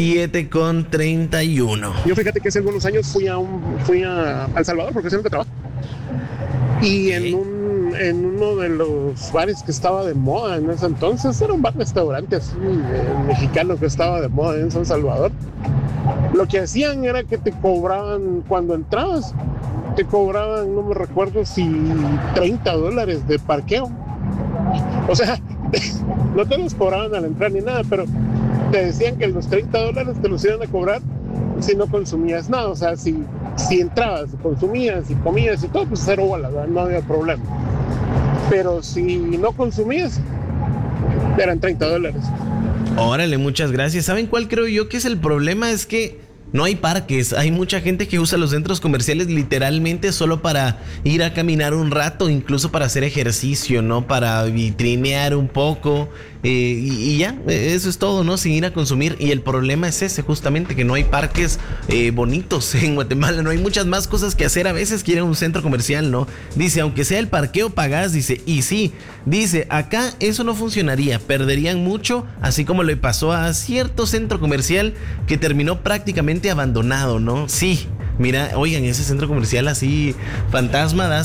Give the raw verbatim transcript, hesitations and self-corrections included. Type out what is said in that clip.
siete con treinta y uno. Yo fíjate que hace algunos años fui a un, fui a El Salvador porque siempre trabajo. Y en, un, en uno de los bares que estaba de moda en ese entonces, era un bar-restaurante así, eh, mexicano que estaba de moda en San Salvador. Lo que hacían era que te cobraban, cuando entrabas, te cobraban, no me recuerdo si treinta dólares de parqueo. O sea, no te los cobraban al entrar ni nada, pero te decían que los treinta dólares te los iban a cobrar si no consumías nada. O sea, si, si entrabas, consumías y comías y todo, pues cero bolas, no había problema. Pero si no consumías, eran treinta dólares. Órale, muchas gracias. ¿Saben cuál creo yo que es el problema? Es que no hay parques. Hay mucha gente que usa los centros comerciales literalmente solo para ir a caminar un rato, incluso para hacer ejercicio, ¿no? Para vitrinear un poco. Eh, y, y ya, eso es todo, ¿no? Sin ir a consumir. Y el problema es ese, justamente, que no hay parques eh, bonitos en Guatemala. No hay muchas más cosas que hacer a veces que ir a un centro comercial, ¿no? Dice, aunque sea el parqueo pagás, dice, y sí, dice, acá eso no funcionaría. Perderían mucho, así como le pasó a cierto centro comercial que terminó prácticamente abandonado, ¿no? Sí, mira, oigan, ese centro comercial así fantasma da